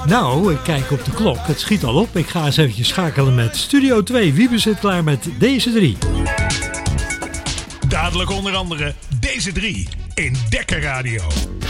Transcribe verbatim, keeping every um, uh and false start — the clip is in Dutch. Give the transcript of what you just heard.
Nou, ik kijk op de klok. Het schiet al op. Ik ga eens eventjes schakelen met Studio twee. Wiebe zit klaar met deze drie. Dadelijk onder andere deze drie in Dekker Radio.